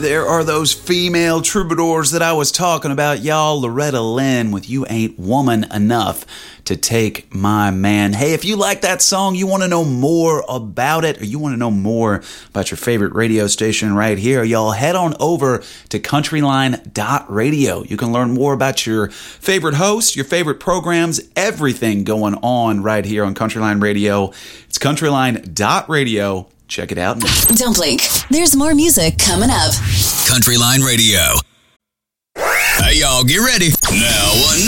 There are those female troubadours that I was talking about, y'all. Loretta Lynn with You Ain't Woman Enough to Take My Man. Hey, if you like that song, you want to know more about it, or you want to know more about your favorite radio station right here, y'all, head on over to countryline.radio. You can learn more about your favorite hosts, your favorite programs, everything going on right here on Countryline Radio. It's countryline.radio. Check it out. Don't blink. There's more music coming up. Countryline Radio. Hey, y'all, get ready. Now,